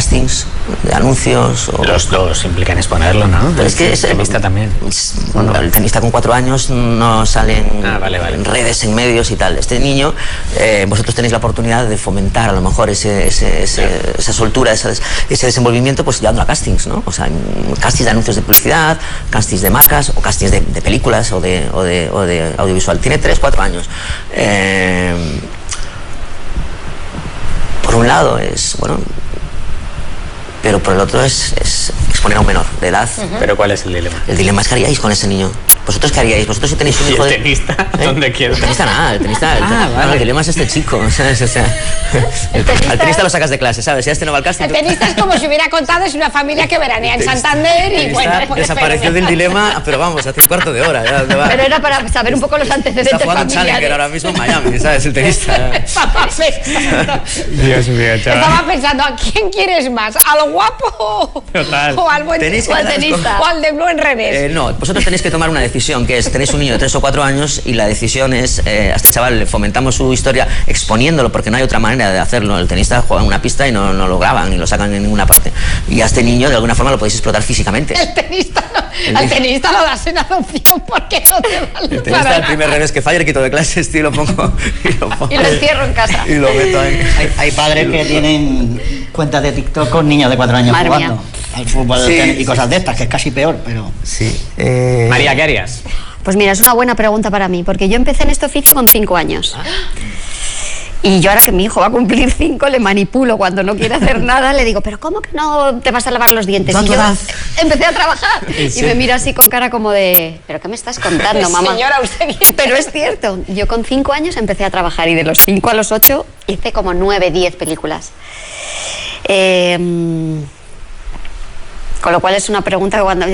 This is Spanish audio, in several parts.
castings de anuncios. Los dos implican exponerlo, ¿no? Pero es que el tenista también. Bueno, el tenista con 4 años no sale en redes, en medios y tal. Este niño, vosotros tenéis la oportunidad de fomentar a lo mejor esa soltura, ese desenvolvimiento, pues llevando a castings, ¿no? O sea, castings de anuncios de publicidad, castings de marcas o castings de películas o de audiovisual. Tiene 3, 4 años. Por un lado es, bueno, pero por el otro es exponer a un menor de edad. ¿Pero cuál es el dilema? El dilema es qué haríais con ese niño. ¿Vosotros qué haríais? ¿Vosotros si tenéis un hijo de...? ¿Y el tenista? ¿Dónde quieres? El tenista nada, el tenista... vale. El dilema es este chico, ¿sabes? O sea, al tenista lo sacas de clase, ¿sabes? Si este no va al casting... El tenista es como si hubiera contado, es una familia que veranea en Santander y bueno... Pues, desapareció del dilema, pero vamos, hace un cuarto de hora. Ya, pero era para saber un poco los antecedentes familiares. Está jugando en Challenger ahora mismo en Miami, ¿sabes? El tenista. Estaba pensando... Dios mío, chaval. Estaba pensando, ¿a quién quieres más? ¿Al guapo? Total. ¿O al buen tenista? ¿O al de Blue en revés? No, vosotros tenéis que tomar una decisión, que es, tenéis un niño de 3 o 4 años y la decisión es, a este chaval le fomentamos su historia exponiéndolo, porque no hay otra manera de hacerlo. El tenista juega en una pista y no lo graban ni lo sacan en ninguna parte. Y a este niño de alguna forma lo podéis explotar físicamente. El tenista al tenista lo das en adopción porque no te vale. El tenista, el primer revés que falla, le quito de clases, tío, lo pongo y lo encierro en casa. Y lo meto ahí. Hay padres que tienen cuentas de TikTok con niños de 4 años jugando al fútbol y cosas de estas, que es casi peor, pero... Sí. María, ¿qué harías? Pues mira, es una buena pregunta para mí, porque yo empecé en este oficio con 5 años. Y yo ahora que mi hijo va a cumplir 5, le manipulo cuando no quiere hacer nada, le digo, pero ¿cómo que no te vas a lavar los dientes? Y yo empecé a trabajar y me mira así con cara como de, ¿pero qué me estás contando, mamá? Señora, usted... Pero es cierto, yo con 5 años empecé a trabajar y de los 5 a los 8 hice como 9, 10 películas. Con lo cual es una pregunta que cuando...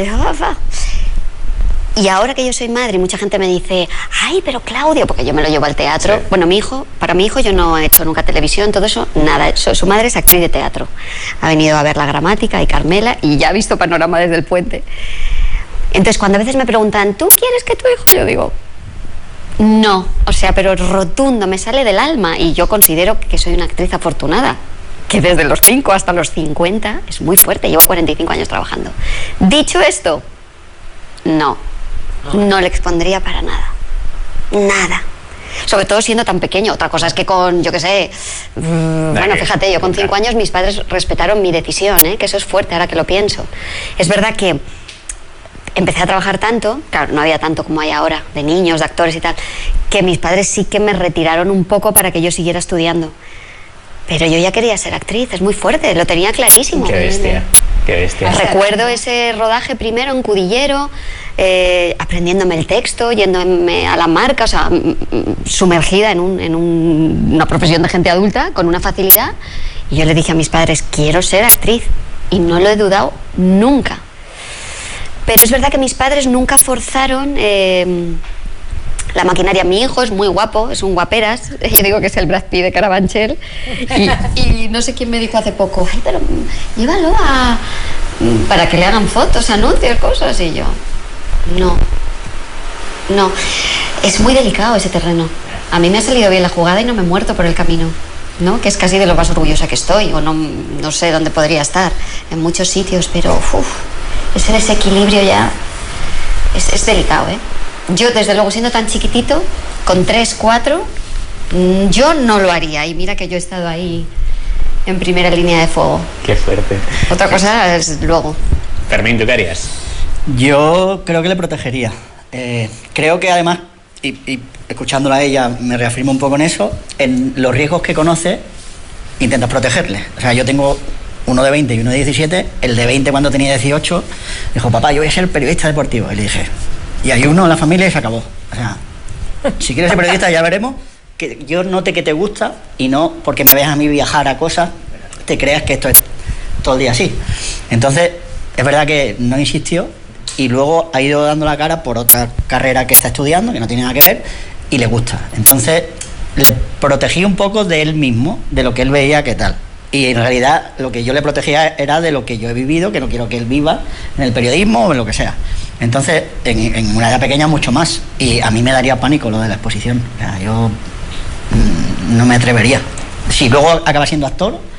Y ahora que yo soy madre y mucha gente me dice, ay, pero Claudio, porque yo me lo llevo al teatro. Sí. Bueno, para mi hijo yo no he hecho nunca televisión, todo eso, nada. Su madre es actriz de teatro. Ha venido a ver La Gramática y Carmela y ya ha visto Panorama desde el puente. Entonces, cuando a veces me preguntan, ¿tú quieres que tu hijo? Yo digo, no. O sea, pero rotundo, me sale del alma. Y yo considero que soy una actriz afortunada. Que desde los 5 hasta los 50 es muy fuerte. Llevo 45 años trabajando. Dicho esto, no le expondría para nada. Nada. Sobre todo siendo tan pequeño. Otra cosa es que con, yo qué sé... bueno, fíjate, yo con 5 años mis padres respetaron mi decisión, que eso es fuerte ahora que lo pienso. Es verdad que empecé a trabajar tanto, claro, no había tanto como hay ahora, de niños, de actores y tal, que mis padres sí que me retiraron un poco para que yo siguiera estudiando. Pero yo ya quería ser actriz, es muy fuerte, lo tenía clarísimo. Qué bestia, qué bestia. Recuerdo ese rodaje primero en Cudillero, aprendiéndome el texto, yéndome a la marca, o sea, sumergida en una profesión de gente adulta, con una facilidad. Y yo le dije a mis padres, quiero ser actriz. Y no lo he dudado nunca. Pero es verdad que mis padres nunca forzaron... la maquinaria. Mi hijo es muy guapo, es un guaperas. Yo digo que es el Brad Pitt de Carabanchel. Y no sé quién me dijo hace poco, ay, pero llévalo para que le hagan fotos, anuncios, cosas. Y yo, no. Es muy delicado ese terreno. A mí me ha salido bien la jugada y no me he muerto por el camino, ¿no? Que es casi de lo más orgullosa que estoy, o no sé dónde podría estar, en muchos sitios, pero ese desequilibrio ya es delicado, ¿eh? Yo, desde luego, siendo tan chiquitito, con 3, 4, yo no lo haría. Y mira que yo he estado ahí en primera línea de fuego. Qué fuerte. Otra cosa es luego. Fermín, ¿tú qué harías? Yo creo que le protegería. Creo que además, y escuchándola a ella, me reafirmo un poco en eso, en los riesgos que conoce, intentas protegerle. O sea, yo tengo uno de 20 y uno de 17. El de 20, cuando tenía 18, dijo, papá, yo voy a ser periodista deportivo. Y le dije... Y hay uno en la familia y se acabó. O sea, si quieres ser periodista ya veremos, que yo note que te gusta y no porque me veas a mí viajar a cosas, te creas que esto es todo el día así. Entonces, es verdad que no insistió y luego ha ido dando la cara por otra carrera que está estudiando, que no tiene nada que ver, y le gusta. Entonces, le protegí un poco de él mismo, de lo que él veía que tal. Y en realidad lo que yo le protegía era de lo que yo he vivido, que no quiero que él viva en el periodismo o en lo que sea. Entonces, en una edad pequeña mucho más. Y a mí me daría pánico lo de la exposición. O sea, yo no me atrevería. Si luego acaba siendo actor,